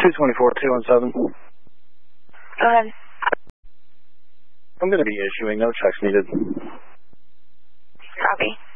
224-217. Go ahead. I'm going to be issuing, no checks needed. Copy.